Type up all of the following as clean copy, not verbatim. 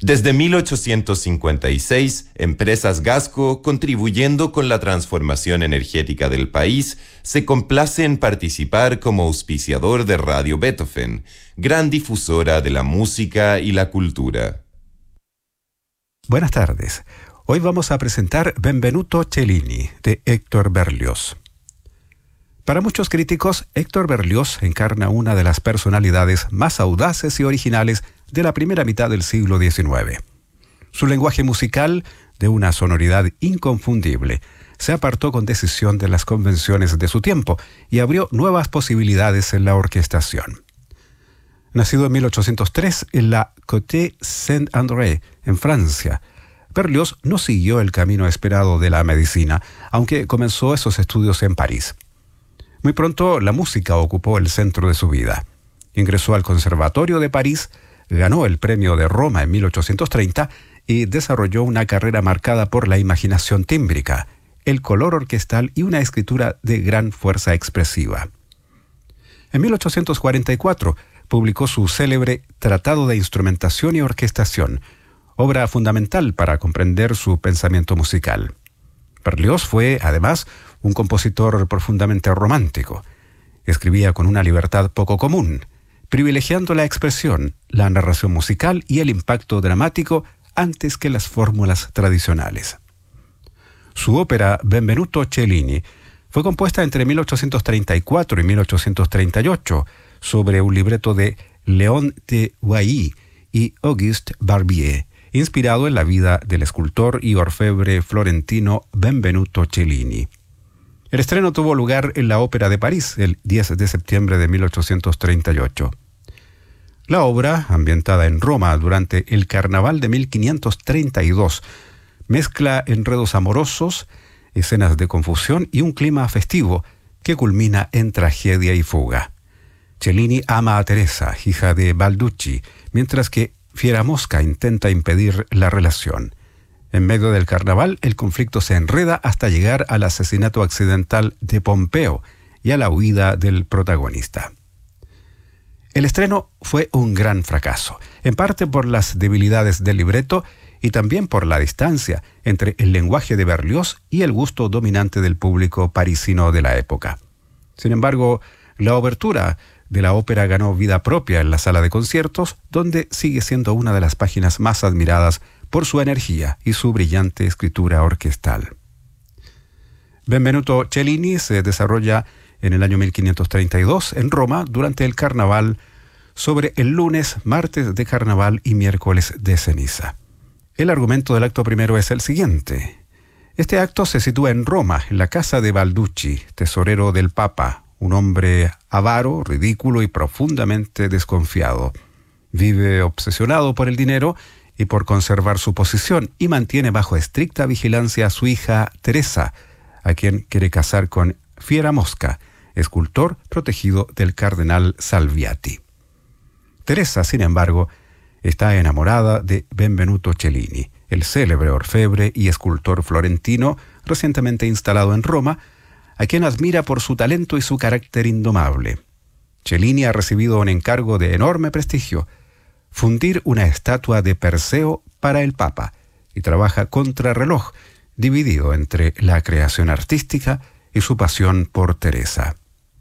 Desde 1856, Empresas Gasco, contribuyendo con la transformación energética del país, se complace en participar como auspiciador de Radio Beethoven, gran difusora de la música y la cultura. Buenas tardes. Hoy vamos a presentar Benvenuto Cellini, de Héctor Berlioz. Para muchos críticos, Héctor Berlioz encarna una de las personalidades más audaces y originales de la primera mitad del siglo XIX. Su lenguaje musical, de una sonoridad inconfundible, se apartó con decisión de las convenciones de su tiempo y abrió nuevas posibilidades en la orquestación. Nacido en 1803 en la Côte Saint-André, en Francia, Berlioz no siguió el camino esperado de la medicina, aunque comenzó esos estudios en París. Muy pronto la música ocupó el centro de su vida. Ingresó al Conservatorio de París, ganó el Premio de Roma en 1830 y desarrolló una carrera marcada por la imaginación tímbrica, el color orquestal y una escritura de gran fuerza expresiva. En 1844 publicó su célebre Tratado de Instrumentación y Orquestación, obra fundamental para comprender su pensamiento musical. Berlioz fue, además, un compositor profundamente romántico. Escribía con una libertad poco común, privilegiando la expresión, la narración musical y el impacto dramático antes que las fórmulas tradicionales. Su ópera Benvenuto Cellini fue compuesta entre 1834 y 1838 sobre un libreto de Léon de Wailly y Auguste Barbier, inspirado en la vida del escultor y orfebre florentino Benvenuto Cellini. El estreno tuvo lugar en la Ópera de París el 10 de septiembre de 1838. La obra, ambientada en Roma durante el Carnaval de 1532, mezcla enredos amorosos, escenas de confusión y un clima festivo que culmina en tragedia y fuga. Cellini ama a Teresa, hija de Balducci, mientras que Fieramosca intenta impedir la relación. En medio del carnaval, el conflicto se enreda hasta llegar al asesinato accidental de Pompeo y a la huida del protagonista. El estreno fue un gran fracaso, en parte por las debilidades del libreto y también por la distancia entre el lenguaje de Berlioz y el gusto dominante del público parisino de la época. Sin embargo, la obertura de la ópera ganó vida propia en la sala de conciertos, donde sigue siendo una de las páginas más admiradas por su energía y su brillante escritura orquestal. Benvenuto Cellini se desarrolla en el año 1532 en Roma durante el carnaval, sobre el lunes, martes de carnaval y miércoles de ceniza. El argumento del acto primero es el siguiente. Este acto se sitúa en Roma, en la casa de Balducci, tesorero del Papa, un hombre avaro, ridículo y profundamente desconfiado. Vive obsesionado por el dinero y por conservar su posición, y mantiene bajo estricta vigilancia a su hija Teresa, a quien quiere casar con Fieramosca, escultor protegido del cardenal Salviati. Teresa, sin embargo, está enamorada de Benvenuto Cellini, el célebre orfebre y escultor florentino recientemente instalado en Roma, a quien admira por su talento y su carácter indomable. Cellini ha recibido un encargo de enorme prestigio: fundir una estatua de Perseo para el Papa, y trabaja contrarreloj, dividido entre la creación artística y su pasión por Teresa.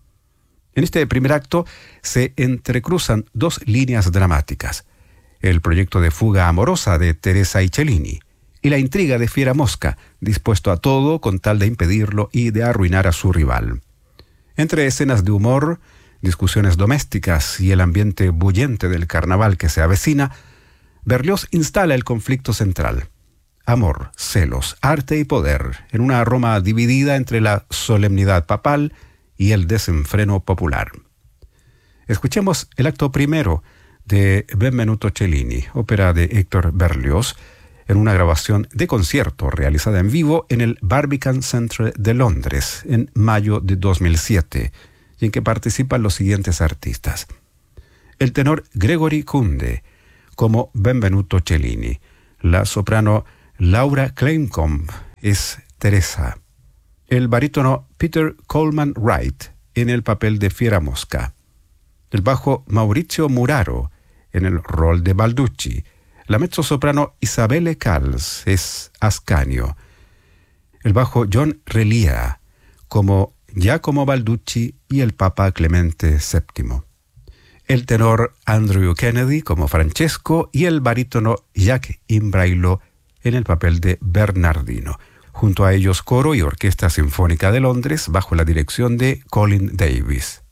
En este primer acto se entrecruzan dos líneas dramáticas: el proyecto de fuga amorosa de Teresa y Cellini, y la intriga de Fieramosca, dispuesto a todo con tal de impedirlo y de arruinar a su rival. Entre escenas de humor, discusiones domésticas y el ambiente bullente del carnaval que se avecina, Berlioz instala el conflicto central: amor, celos, arte y poder, en una Roma dividida entre la solemnidad papal y el desenfreno popular. Escuchemos el acto primero de Benvenuto Cellini, ópera de Héctor Berlioz, en una grabación de concierto realizada en vivo en el Barbican Centre de Londres en mayo de 2007, y en que participan los siguientes artistas: el tenor Gregory Kunde como Benvenuto Cellini, la soprano Laura Kleincomb es Teresa, el barítono Peter Coleman Wright en el papel de Fieramosca, el bajo Maurizio Muraro en el rol de Balducci, La mezzosoprano Isabelle Calls es Ascanio. El bajo John Relia como Giacomo Balducci y el Papa Clemente VII. El tenor Andrew Kennedy como Francesco y el barítono Jacques Imbrailo en el papel de Bernardino. Junto a ellos coro y Orquesta Sinfónica de Londres bajo la dirección de Colin Davis.